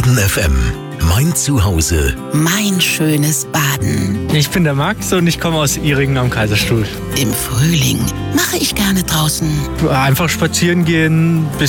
Baden FM. Mein Zuhause. Mein schönes Baden. Ich bin der Max und ich komme aus Ihringen am Kaiserstuhl. Im Frühling mache ich gerne draußen Einfach spazieren gehen,